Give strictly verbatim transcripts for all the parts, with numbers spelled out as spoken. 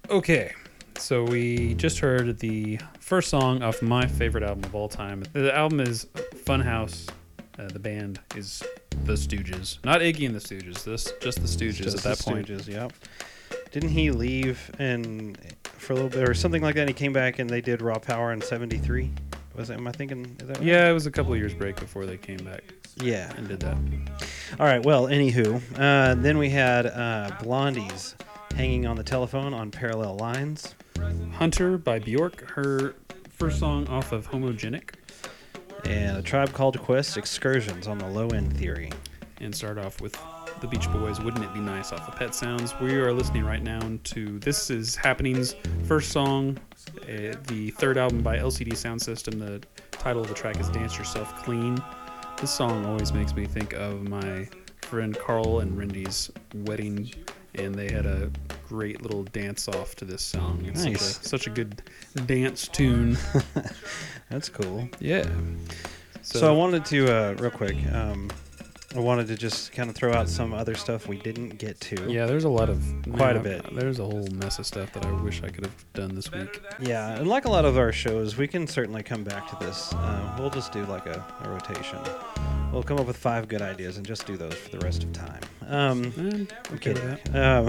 Okay, so we just heard the first song off my favorite album of all time. The album is Funhouse. Uh, the band is The Stooges. Not Iggy and the Stooges, this just the Stooges Just at that the point. Stooges, yep. Didn't he leave and for a little bit or something like that? And he came back and they did Raw Power in seventy-three. Was it? Am I thinking? Is that right? Yeah, it was a couple of years break before they came back Yeah. and did that. All right. Well, anywho, uh, then we had uh, Blondie's Hanging on the Telephone on Parallel Lines. Hunter by Bjork, her first song off of Homogenic. And A Tribe Called Quest, Excursions on the Low End Theory. And start off with the Beach Boys, Wouldn't It Be Nice off of Pet Sounds. We are listening right now to This Is Happening's first song, uh, the third album by L C D Sound System. The title of the track is Dance Yourself Clean. This song always makes me think of my friend Carl and Rindy's wedding, and they had a great little dance off to this song. It's Nice. such, a, such a good dance tune. That's cool. Yeah. So, I wanted to, uh, real quick, um, I wanted to just kind of throw out some other stuff we didn't get to. Yeah, there's a lot of Quite a yeah, bit. There's a whole mess of stuff that I wish I could have done this week. Yeah, and like a lot of our shows, we can certainly come back to this. Uh, we'll just do like a, a rotation. We'll come up with five good ideas and just do those for the rest of time. Um, Eh, I'm okay with kidding. Um,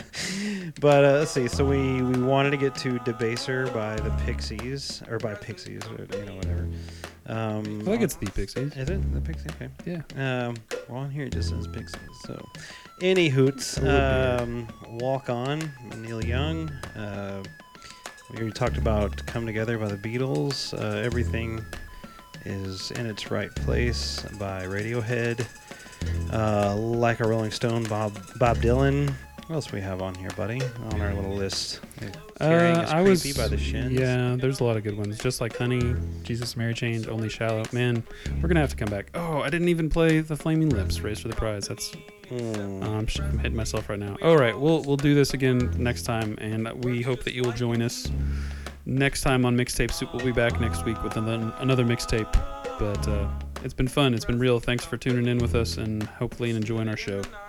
but uh, let's see. So we, we wanted to get to Debaser by the Pixies, or by Pixies, or, you know, whatever. Um, I think it's the Pixies. Is it the Pixies? Okay. Yeah. Um, well, on here it just says Pixies. So, any hoots. Oh, dear. Um, Walk On, Neil Young. Uh, we already talked about Come Together by the Beatles. Uh, Everything is in its right place by Radiohead. Uh, like a Rolling Stone, Bob Bob Dylan. What else we have on here, buddy? On our little list. Carrying Uh, is I was Creepy by the Shins. Yeah, there's a lot of good ones. Just Like Honey, Jesus, Mary Chain, Only Shallow. Man, we're gonna have to come back. Oh, I didn't even play the Flaming Lips, Race for the Prize. That's Mm. um, sh- I'm hitting myself right now. All right, we'll we'll do this again next time, and we hope that you will join us next time on Mixtape Soup. We'll be back next week with another, another mixtape. But uh, it's been fun. It's been real. Thanks for tuning in with us, and hopefully enjoying our show.